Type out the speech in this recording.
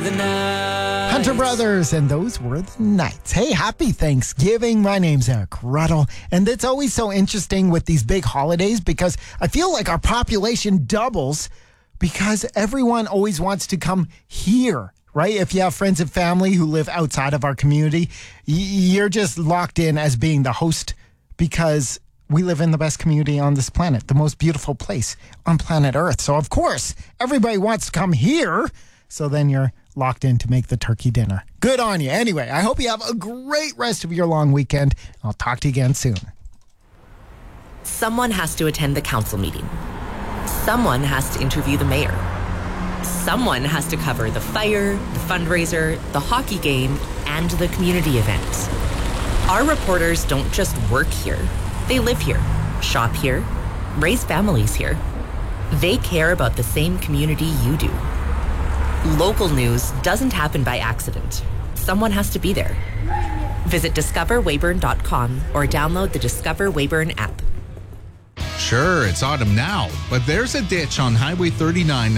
the nights. Hunter Brothers, and those were the nights. Hey, happy Thanksgiving. My name's Eric Ruddle, and it's always so interesting with these big holidays because I feel like our population doubles because everyone always wants to come here, right? If you have friends and family who live outside of our community, you're just locked in as being the host because we live in the best community on this planet, the most beautiful place on planet Earth. So, of course, everybody wants to come here. So then you're locked in to make the turkey dinner. Good on you. Anyway, I hope you have a great rest of your long weekend. I'll talk to you again soon. Someone has to attend the council meeting. Someone has to interview the mayor. Someone has to cover the fire, the fundraiser, the hockey game, and the community event. Our reporters don't just work here. They live here, shop here, raise families here. They care about the same community you do. Local news doesn't happen by accident. Someone has to be there. Visit discoverweyburn.com or download the Discover Weyburn app. Sure, it's autumn now, but there's a ditch on Highway 39